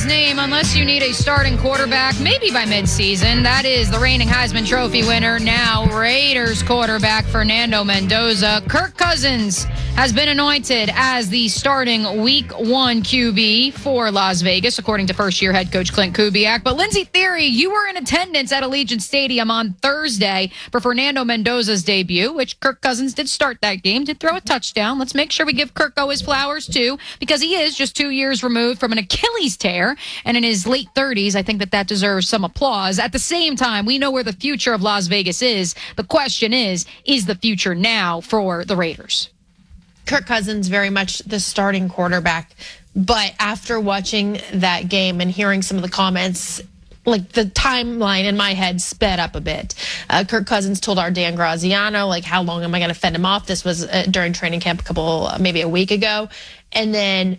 his name unless you need a starting quarterback, maybe by midseason. That is the reigning Heisman Trophy winner, now Raiders quarterback Fernando Mendoza. Kirk Cousins has been anointed as the starting Week 1 QB for Las Vegas, according to first-year head coach Clint Kubiak. But Lindsey Thiry, you were in attendance at Allegiant Stadium on Thursday for Fernando Mendoza's debut, which Kirk Cousins did start that game, did throw a touchdown. Let's make sure we give Kirko his flowers, too, because he is just 2 years removed from an Achilles tear, and in his late 30s, I think that deserves some applause. At the same time, we know where the future of Las Vegas is. The question is the future now for the Raiders? Kirk Cousins, very much the starting quarterback. But after watching that game and hearing some of the comments, like the timeline in my head sped up a bit. Kirk Cousins told our Dan Graziano, like, how long am I going to fend him off? This was during training camp maybe a week ago. And then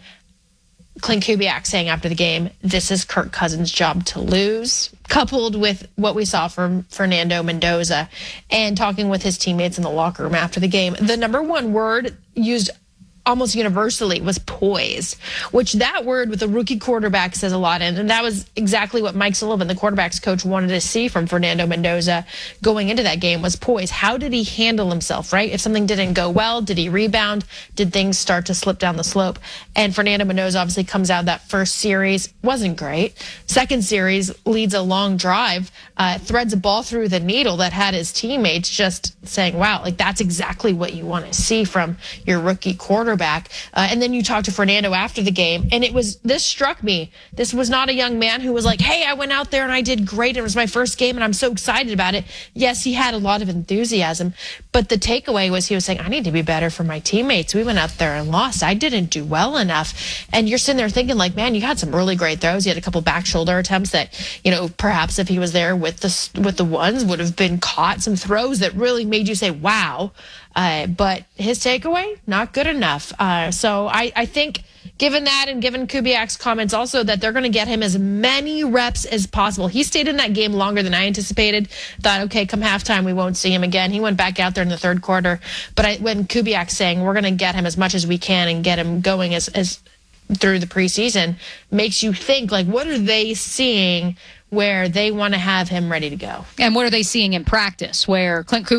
Clint Kubiak saying after the game, this is Kirk Cousins' job to lose, coupled with what we saw from Fernando Mendoza and talking with his teammates in the locker room after the game. The number one word used almost universally was poise, which that word with a rookie quarterback says a lot. And that was exactly what Mike Sullivan, the quarterback's coach, wanted to see from Fernando Mendoza going into that game was poise. How did he handle himself, right? If something didn't go well, did he rebound? Did things start to slip down the slope? And Fernando Mendoza obviously comes out that first series, wasn't great. Second series leads a long drive, threads a ball through the needle that had his teammates just saying, wow, like that's exactly what you want to see from your rookie quarterback. And then you talk to Fernando after the game, and this struck me. This was not a young man who was like, hey, I went out there and I did great. It was my first game and I'm so excited about it. Yes, he had a lot of enthusiasm, but the takeaway was he was saying, I need to be better for my teammates. We went out there and lost. I didn't do well enough. And you're sitting there thinking like, man, you had some really great throws. You had a couple back shoulder attempts that, perhaps if he was there with the ones would have been caught, some throws that really made you say, wow. But his takeaway, not good enough. So I think given that and given Kubiak's comments also that they're going to get him as many reps as possible. He stayed in that game longer than I anticipated. Thought, okay, come halftime, we won't see him again. He went back out there in the third quarter. But when Kubiak's saying we're going to get him as much as we can and get him going as through the preseason, makes you think, like, what are they seeing where they want to have him ready to go? And what are they seeing in practice where Clint Kubiak